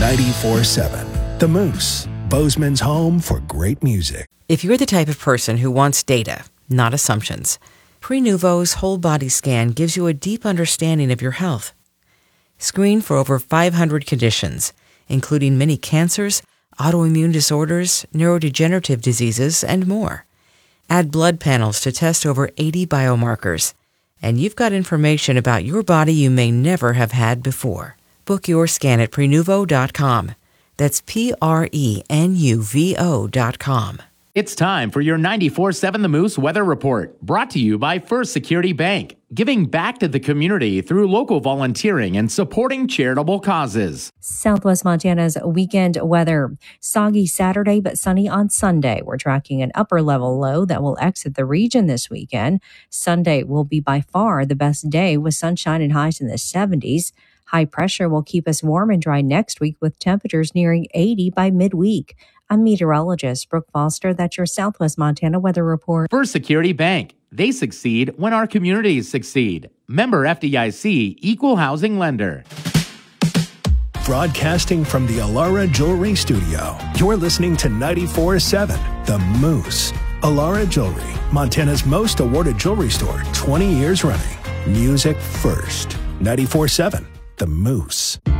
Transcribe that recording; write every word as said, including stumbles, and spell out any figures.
ninety-four seven The Moose, Bozeman's home for great music. If you're the type of person who wants data, not assumptions, Prenuvo's whole body scan gives you a deep understanding of your health. Screen for over five hundred conditions, including many cancers, autoimmune disorders, neurodegenerative diseases, and more. Add blood panels to test over eighty biomarkers, and you've got information about your body you may never have had before. Book your scan at Prenuvo dot com. That's P R E N U V O dot com. It's time for your ninety-four seven The Moose Weather Report, brought to you by First Security Bank, giving back to the community through local volunteering and supporting charitable causes. Southwest Montana's weekend weather. Soggy Saturday, but sunny on Sunday. We're tracking an upper level low that will exit the region this weekend. Sunday will be by far the best day with sunshine and highs in the seventies. High pressure will keep us warm and dry next week with temperatures nearing eighty by midweek. I'm meteorologist Brooke Foster. That's your Southwest Montana weather report. First Security Bank. They succeed when our communities succeed. Member F D I C, Equal Housing Lender. Broadcasting from the Alara Jewelry Studio, you're listening to ninety-four seven The Moose. Alara Jewelry, Montana's most awarded jewelry store, twenty years running. Music first. ninety-four seven The Moose.